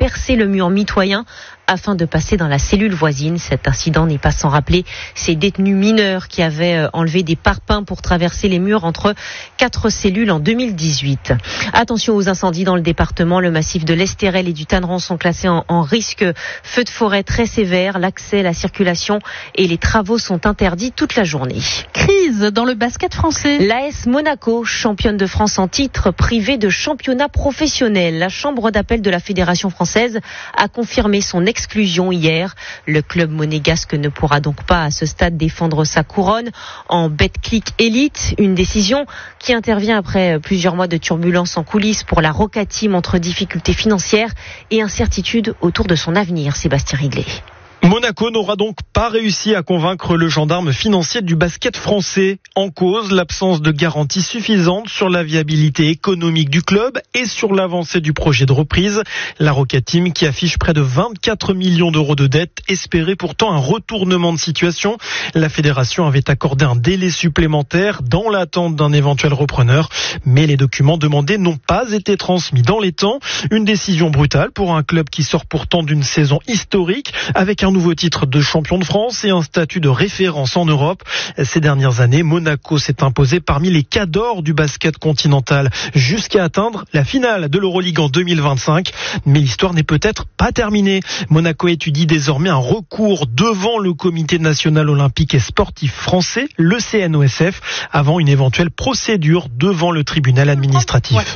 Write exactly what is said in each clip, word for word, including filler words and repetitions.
percé le mur mitoyen afin de passer dans la cellule voisine. Cet incident n'est pas sans rappeler ces détenus mineurs qui avaient enlevé des parpaings pour traverser les murs entre quatre cellules en deux mille dix-huit. Attention aux incendies dans le département. Le massif de l'Estérel et du Tanneron sont classés en, en risque feu de forêt très sévère. L'accès, la circulation et les travaux sont interdits toute la journée. Crise dans le basket français. L'A S Monaco, championne de France en titre, privée de championnat professionnel. La chambre d'appel de la Fédération française a confirmé son exclusion hier. Le club monégasque ne pourra donc pas à ce stade défendre sa couronne en Betclic Elite. Une décision qui intervient après plusieurs mois de turbulences en coulisses pour la Roca Team entre difficultés financières et incertitudes autour de son avenir. Sébastien Riglet. Monaco n'aura donc pas réussi à convaincre le gendarme financier du basket français. En cause, l'absence de garantie suffisante sur la viabilité économique du club et sur l'avancée du projet de reprise. La Roca Team, qui affiche près de vingt-quatre millions d'euros de dettes, espérait pourtant un retournement de situation. La fédération avait accordé un délai supplémentaire dans l'attente d'un éventuel repreneur. Mais les documents demandés n'ont pas été transmis dans les temps. Une décision brutale pour un club qui sort pourtant d'une saison historique avec un Un nouveau titre de champion de France et un statut de référence en Europe. Ces dernières années, Monaco s'est imposé parmi les cadors du basket continental jusqu'à atteindre la finale de l'Euroleague en deux mille vingt-cinq. Mais l'histoire n'est peut-être pas terminée. Monaco étudie désormais un recours devant le Comité national olympique et sportif français, le C N O S F, avant une éventuelle procédure devant le tribunal administratif. Ouais.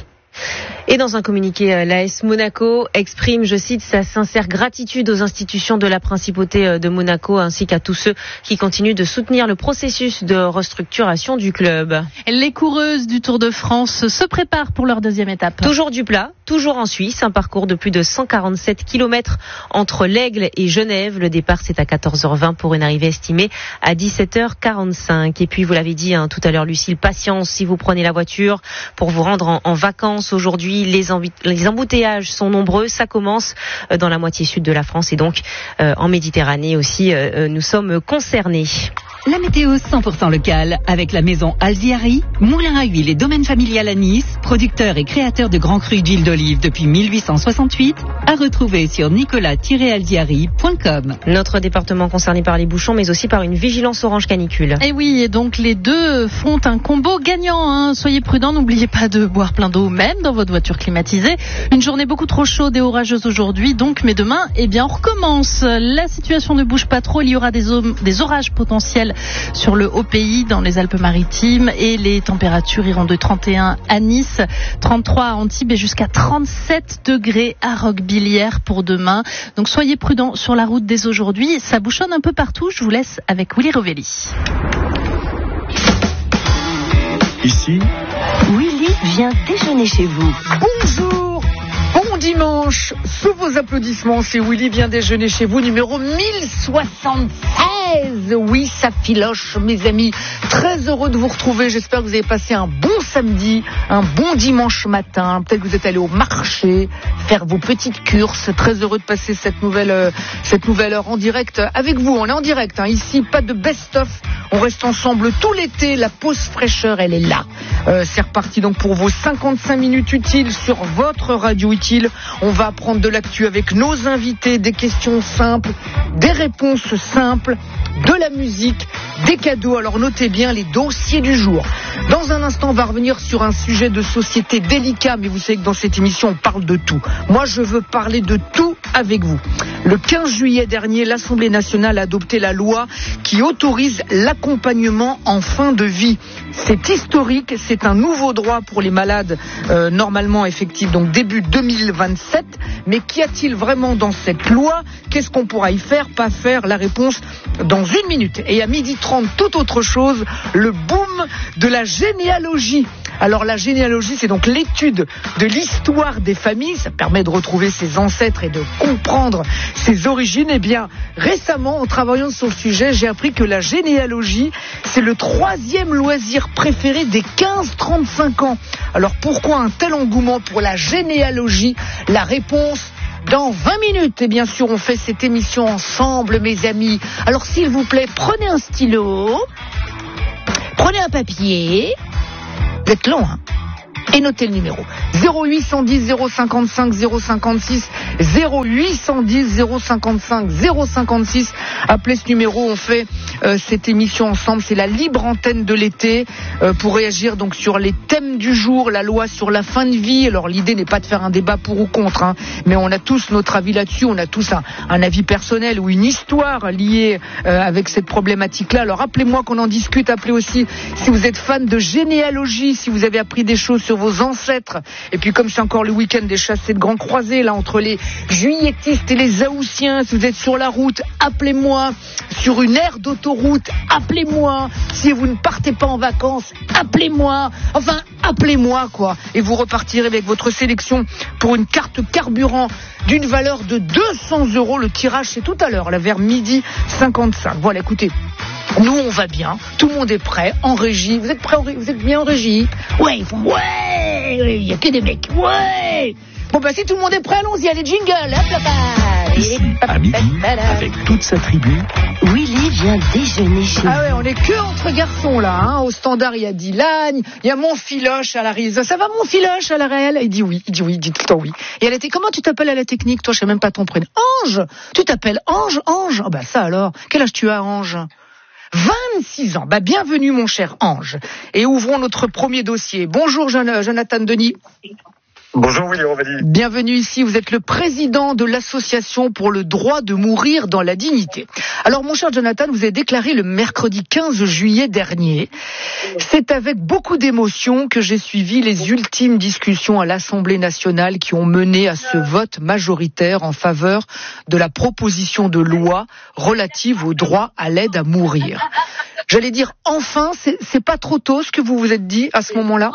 Et dans un communiqué, l'A S Monaco exprime, je cite, sa sincère gratitude aux institutions de la principauté de Monaco ainsi qu'à tous ceux qui continuent de soutenir le processus de restructuration du club. Les coureuses du Tour de France se préparent pour leur deuxième étape. Toujours du plat, toujours en Suisse, un parcours de plus de cent quarante-sept kilomètres entre l'Aigle et Genève. Le départ, c'est à quatorze heures vingt pour une arrivée estimée à dix-sept heures quarante-cinq. Et puis, vous l'avez dit hein, tout à l'heure, Lucille, patience si vous prenez la voiture pour vous rendre en, en vacances aujourd'hui. Les, emb- les embouteillages sont nombreux. Ça commence euh, dans la moitié sud de la France et donc euh, en Méditerranée aussi, euh, nous sommes concernés. La météo cent pour cent locale avec la maison Alziari, moulin à huile et domaine familial à Nice, producteur et créateur de grands crus d'huile d'olive depuis mille huit cent soixante-huit, à retrouver sur nicolas tiret alziari point com. Notre département concerné par les bouchons, mais aussi par une vigilance orange canicule. Et oui, et donc les deux font un combo gagnant. Hein. Soyez prudents, n'oubliez pas de boire plein d'eau, même dans votre voiture climatisée. Une journée beaucoup trop chaude et orageuse aujourd'hui, donc, mais demain, eh bien, on recommence. La situation ne bouge pas trop. Il y aura des, om- des orages potentiels sur le haut pays, dans les Alpes-Maritimes, et les températures iront de trente et un à Nice, trente-trois à Antibes et jusqu'à trente-sept degrés à Roquebillière pour demain. Donc soyez prudents sur la route dès aujourd'hui. Ça bouchonne un peu partout. Je vous laisse avec Willy Rovelli. Ici, Willy vient déjeuner chez vous. Bonjour, bon dimanche. Sous vos applaudissements, c'est Willy vient déjeuner chez vous, numéro mille soixante-seize. Oui, ça filoche, mes amis. Très heureux de vous retrouver. J'espère que vous avez passé un bon samedi, un bon dimanche matin. Peut-être que vous êtes allé au marché faire vos petites courses. Très heureux de passer cette nouvelle, euh, cette nouvelle heure en direct avec vous. On est en direct, hein. Ici, pas de best-of. On reste ensemble tout l'été. La pause fraîcheur, elle est là. Euh, c'est reparti donc pour vos cinquante-cinq minutes utiles sur votre radio utile. On va apprendre de l'actu avec nos invités, des questions simples, des réponses simples, de la musique, des cadeaux. Alors notez bien les dossiers du jour. Dans un instant, on va revenir sur un sujet de société délicat, mais vous savez que dans cette émission, on parle de tout. Moi, je veux parler de tout avec vous. Le quinze juillet dernier, l'Assemblée nationale a adopté la loi qui autorise l'accompagnement en fin de vie. C'est historique, c'est un nouveau droit pour les malades euh, normalement effectif, donc début deux mille vingt-sept. Mais qu'y a-t-il vraiment dans cette loi? Qu'est-ce qu'on pourra y faire, pas faire? La réponse dans une minute. Et à midi trente, toute autre chose, le boom de la généalogie. Alors la généalogie, c'est donc l'étude de l'histoire des familles. Ça permet de retrouver ses ancêtres et de comprendre ses origines. Eh bien, récemment, en travaillant sur le sujet, j'ai appris que la généalogie, c'est le troisième loisir préféré des quinze trente-cinq ans. Alors pourquoi un tel engouement pour la généalogie? La réponse dans vingt minutes. Et bien sûr, on fait cette émission ensemble, mes amis. Alors s'il vous plaît, prenez un stylo, prenez un papier. Vous êtes long, hein? Et notez le numéro zéro huit cent dix zéro cinquante-cinq zéro cinquante-six, zéro huit cent dix zéro cinquante-cinq zéro cinquante-six. Appelez ce numéro, on fait euh, cette émission ensemble, c'est la libre antenne de l'été euh, pour réagir donc sur les thèmes du jour, la loi sur la fin de vie. Alors l'idée n'est pas de faire un débat pour ou contre, hein, mais on a tous notre avis là-dessus, on a tous un, un avis personnel ou une histoire liée euh, avec cette problématique-là. Alors appelez-moi qu'on en discute, appelez aussi si vous êtes fan de généalogie, si vous avez appris des choses sur vos ancêtres. Et puis comme c'est encore le week-end des chassés de grands croisés, là, entre les juilletistes et les haussiens, si vous êtes sur la route, appelez-moi. Sur une aire d'autoroute, appelez-moi. Si vous ne partez pas en vacances, appelez-moi. Enfin, appelez-moi, quoi. Et vous repartirez avec votre sélection pour une carte carburant d'une valeur de deux cents euros. Le tirage, c'est tout à l'heure, là, vers midi cinquante-cinq. Voilà, écoutez. Nous, on va bien. Tout le monde est prêt. En régie. Vous êtes prêts? Vous êtes bien en régie? Ouais, ils font ouais. Il y a que des mecs. Ouais. Bon, bah, si tout le monde est prêt, allons-y. Allez, jingle. Hop, hop, hop. Ici, à midi, avec toute sa tribu, Willy vient déjeuner chez Ah ouais, on est que entre garçons, là. Hein. Au standard, il y a Dylan. Il y a mon filoche à la réalisation. Ça va, mon filoche à la réelle? Il dit oui. Il dit oui. Il dit tout le temps oui. Et elle était, comment tu t'appelles à la technique? Toi, je sais même pas ton prénom. Ange. Tu t'appelles Ange? Ange. Oh, bah, ça alors. Quel âge tu as, Ange? vingt-six ans. Bah, bienvenue, mon cher Ange. Et ouvrons notre premier dossier. Bonjour, Jonathan Denis. Bonjour Willy Aurélie. Bienvenue ici, vous êtes le président de l'association pour le droit de mourir dans la dignité. Alors mon cher Jonathan, vous avez déclaré le mercredi quinze juillet dernier. C'est avec beaucoup d'émotion que j'ai suivi les ultimes discussions à l'Assemblée nationale qui ont mené à ce vote majoritaire en faveur de la proposition de loi relative au droit à l'aide à mourir. J'allais dire enfin, c'est, c'est pas trop tôt ce que vous vous êtes dit à ce moment-là?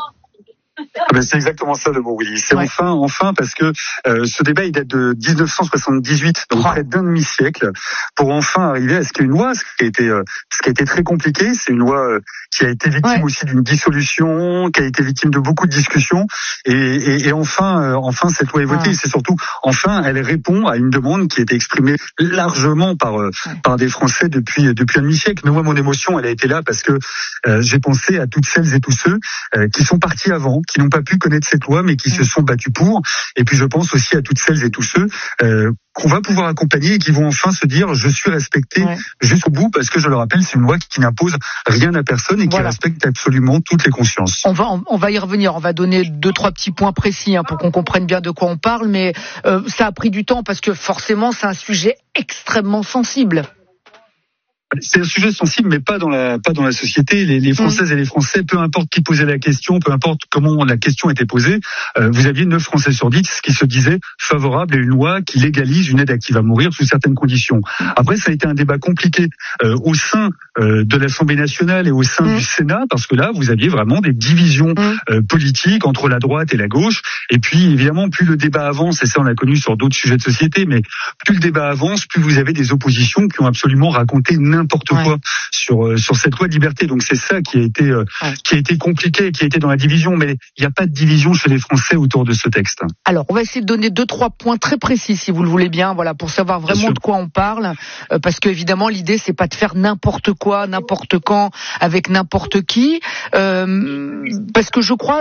Ah ben c'est exactement ça le mot, Willy. C'est ouais. enfin, enfin, parce que euh, ce débat il date de dix-neuf cent soixante-dix-huit, donc oh. près d'un demi-siècle, pour enfin arriver à ce qu'il y ait une loi, ce qui a été, euh, ce qui a été très compliqué. C'est une loi euh, qui a été victime ouais. aussi d'une dissolution, qui a été victime de beaucoup de discussions, et, et, et enfin, euh, enfin cette loi est votée. Ouais. C'est surtout, enfin, elle répond à une demande qui a été exprimée largement par euh, ouais. par des Français depuis depuis un demi-siècle. Mais moi, mon émotion, elle a été là parce que euh, j'ai pensé à toutes celles et tous ceux euh, qui sont partis avant, qui n'ont pas pu connaître cette loi, mais qui se sont battus pour. Et puis je pense aussi à toutes celles et tous ceux euh, qu'on va pouvoir accompagner et qui vont enfin se dire je suis respecté ouais. jusqu'au bout, parce que je le rappelle, c'est une loi qui n'impose rien à personne et qui voilà. respecte absolument toutes les consciences. On va, on va y revenir, on va donner deux, trois petits points précis hein, pour qu'on comprenne bien de quoi on parle, mais euh, ça a pris du temps parce que forcément c'est un sujet extrêmement sensible. C'est un sujet sensible, mais pas dans la pas dans la société. Les, les Françaises mmh. et les Français, peu importe qui posait la question, peu importe comment la question était posée, euh, vous aviez neuf Français sur dix qui se disaient favorables à une loi qui légalise une aide active à mourir sous certaines conditions. Après, ça a été un débat compliqué euh, au sein euh, de l'Assemblée nationale et au sein mmh. du Sénat, parce que là, vous aviez vraiment des divisions mmh. euh, politiques entre la droite et la gauche. Et puis, évidemment, plus le débat avance, et ça on l'a connu sur d'autres sujets de société, mais plus le débat avance, plus vous avez des oppositions qui ont absolument raconté n'importe quoi ouais. sur euh, sur cette loi de liberté. Donc c'est ça qui a été euh, ouais. qui a été compliqué, qui a été dans la division, mais il n'y a pas de division chez les Français autour de ce texte. Alors on va essayer de donner deux trois points très précis si vous le voulez bien, voilà, pour savoir vraiment de quoi on parle, euh, parce que évidemment l'idée c'est pas de faire n'importe quoi, n'importe quand, avec n'importe qui, euh, parce que je crois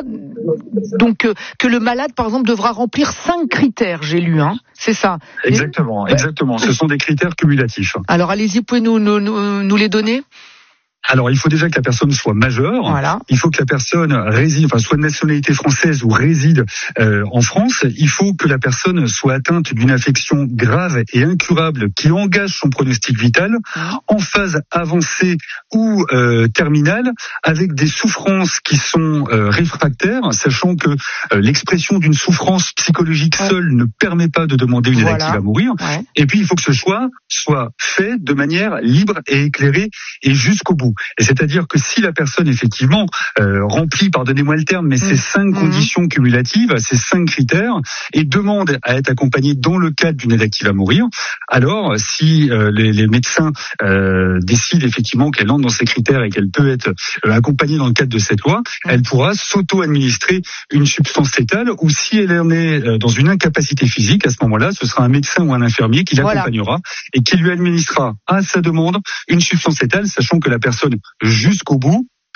donc euh, que le malade par exemple devra remplir cinq critères, j'ai lu, hein, c'est ça. Exactement, Et... exactement. Ce sont des critères cumulatifs. Alors allez-y, pouvez nous nous, nous, nous les donner? Alors, il faut déjà que la personne soit majeure. Voilà. Il faut que la personne réside, enfin, soit de nationalité française ou réside euh, en France. Il faut que la personne soit atteinte d'une affection grave et incurable qui engage son pronostic vital, mmh. en phase avancée ou euh, terminale, avec des souffrances qui sont euh, réfractaires, sachant que euh, l'expression d'une souffrance psychologique ouais. seule ne permet pas de demander une aide voilà. active à mourir. Ouais. Et puis, il faut que ce choix soit fait de manière libre et éclairée et jusqu'au bout. Et c'est-à-dire que si la personne effectivement euh, remplit, pardonnez-moi le terme, mais mmh. ces cinq mmh. conditions cumulatives, ces cinq critères, et demande à être accompagnée dans le cadre d'une aide active à mourir, alors si euh, les, les médecins euh, décident effectivement qu'elle entre dans ces critères et qu'elle peut être euh, accompagnée dans le cadre de cette loi, mmh. elle pourra s'auto-administrer une substance létale, ou si elle en est euh, dans une incapacité physique, à ce moment-là, ce sera un médecin ou un infirmier qui l'accompagnera voilà. et qui lui administrera à sa demande une substance létale, sachant que la personne jusqu'au bout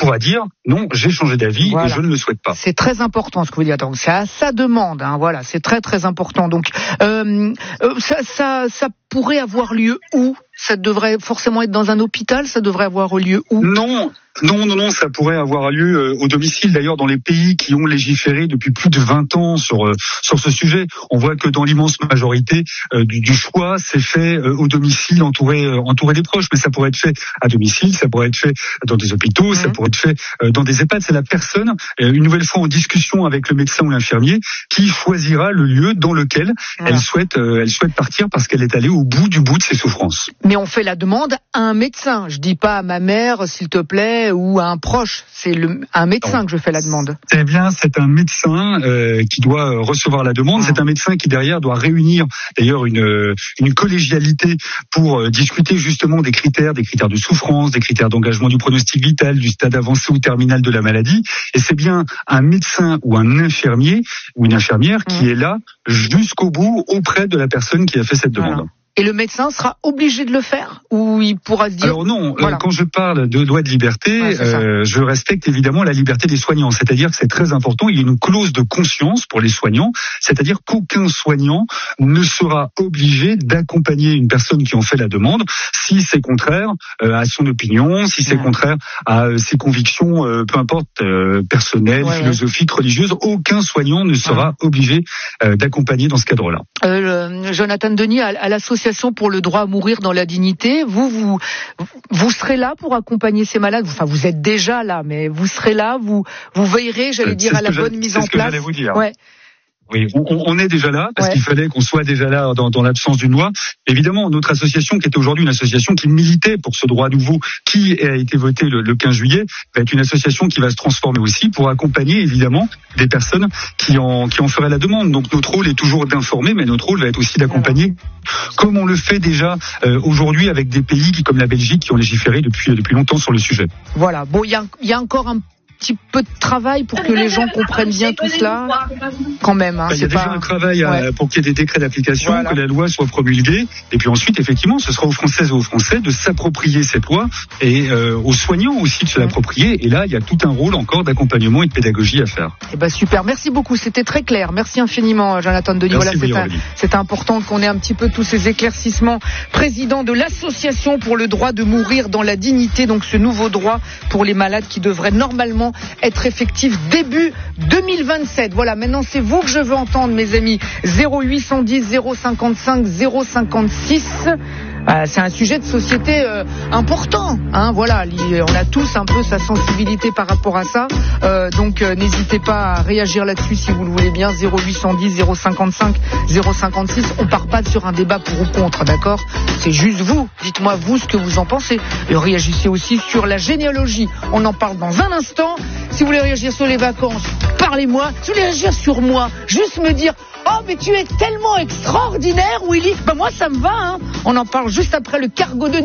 pourra dire non, j'ai changé d'avis voilà. et je ne le souhaite pas. C'est très important ce que vous dites. Donc c'est à sa demande, hein, voilà, c'est très très important. Donc euh, euh, ça, ça, ça pourrait avoir lieu où ? Ça devrait forcément être dans un hôpital, ça devrait avoir lieu où ? Non. Non, non, non, ça pourrait avoir lieu euh, au domicile. D'ailleurs, dans les pays qui ont légiféré depuis plus de vingt ans sur euh, sur ce sujet, on voit que dans l'immense majorité euh, du, du choix, c'est fait euh, au domicile, entouré euh, entouré des proches. Mais ça pourrait être fait à domicile, ça pourrait être fait dans des hôpitaux, mmh. ça pourrait être fait euh, dans des EHPAD. C'est la personne, euh, une nouvelle fois en discussion avec le médecin ou l'infirmier, qui choisira le lieu dans lequel voilà. elle souhaite euh, elle souhaite partir parce qu'elle est allée au bout du bout de ses souffrances. Mais on fait la demande à un médecin. Je dis pas à ma mère, s'il te plaît, ou à un proche, c'est le, un médecin non. que je fais la demande. C'est bien, c'est un médecin euh, qui doit recevoir la demande. Ah. C'est un médecin qui derrière doit réunir d'ailleurs une, une collégialité pour euh, discuter justement des critères, des critères de souffrance, des critères d'engagement du pronostic vital, du stade avancé ou terminal de la maladie. Et c'est bien un médecin ou un infirmier ou une infirmière mmh. qui est là jusqu'au bout auprès de la personne qui a fait cette demande. Voilà. Et le médecin sera obligé de le faire ou il pourra se dire... Alors non, voilà. euh, quand je parle de loi de liberté, ouais, euh, je respecte évidemment la liberté des soignants. C'est-à-dire que c'est très important, il y a une clause de conscience pour les soignants, c'est-à-dire qu'aucun soignant ne sera obligé d'accompagner une personne qui en fait la demande si c'est contraire euh, à son opinion, si c'est ouais. contraire à euh, ses convictions, euh, peu importe, euh, personnelles, ouais, philosophiques, ouais. religieuses. Aucun soignant ne sera ouais. obligé euh, d'accompagner dans ce cadre-là. Euh, le, Jonathan Denis, à, à l'association pour le droit à mourir dans la dignité, vous, vous, vous serez là pour accompagner ces malades. Enfin, vous êtes déjà là, mais vous serez là, vous, vous veillerez, j'allais dire, à la bonne mise en place. C'est ce que j'allais vous dire. Ouais. Oui, on, on est déjà là, parce ouais. qu'il fallait qu'on soit déjà là dans, dans l'absence d'une loi. Évidemment, notre association, qui est aujourd'hui une association qui militait pour ce droit nouveau, qui a été voté le, le quinze juillet, va être une association qui va se transformer aussi pour accompagner, évidemment, des personnes qui en, qui en feraient la demande. Donc notre rôle est toujours d'informer, mais notre rôle va être aussi d'accompagner, comme on le fait déjà euh, aujourd'hui avec des pays qui, comme la Belgique, qui ont légiféré depuis, depuis longtemps sur le sujet. Voilà, bon, il y a, y a encore un petit peu de travail pour que les gens comprennent bien tout cela, quand même. Hein, il y a déjà pas... un travail à, ouais. pour qu'il y ait des décrets d'application, voilà. que la loi soit promulguée, et puis ensuite, effectivement, ce sera aux Françaises et aux Français de s'approprier cette loi, et euh, aux soignants aussi de se l'approprier. Et là, il y a tout un rôle encore d'accompagnement et de pédagogie à faire. Eh ben super, merci beaucoup, c'était très clair. Merci infiniment, Jonathan Denis. Voilà, c'est, un, c'est important qu'on ait un petit peu tous ces éclaircissements. Président de l'association pour le droit de mourir dans la dignité, donc ce nouveau droit pour les malades qui devrait normalement être effectif début deux mille vingt-sept. Voilà, maintenant c'est vous que je veux entendre, mes amis. zéro huit cent dix zéro cinquante-cinq zéro cinquante-six. Euh, c'est un sujet de société euh, important, hein, voilà, on a tous un peu sa sensibilité par rapport à ça, euh, donc euh, n'hésitez pas à réagir là-dessus si vous le voulez bien. Zéro huit cent dix zéro cinquante-cinq zéro cinquante-six. On part pas sur un débat pour ou contre, d'accord, c'est juste vous, dites-moi vous ce que vous en pensez, et réagissez aussi sur la généalogie, on en parle dans un instant. Si vous voulez réagir sur les vacances, parlez-moi. Si vous voulez réagir sur moi, juste me dire oh mais tu es tellement extraordinaire Willy, ben moi ça me va, hein. On en parle juste après le cargo de